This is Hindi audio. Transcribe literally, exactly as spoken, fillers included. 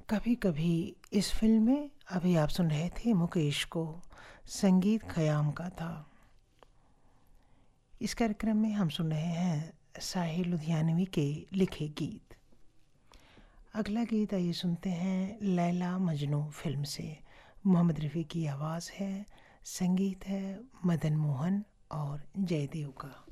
कभी कभी इस फिल्म में अभी आप सुन रहे थे मुकेश को, संगीत खयाम का था। इस कार्यक्रम में हम सुन रहे हैं साहिर लुधियानवी के लिखे गीत। अगला गीत आइए सुनते हैं लैला मजनू फिल्म से। मोहम्मद रफ़ी की आवाज़ है, संगीत है मदन मोहन और जयदेव का।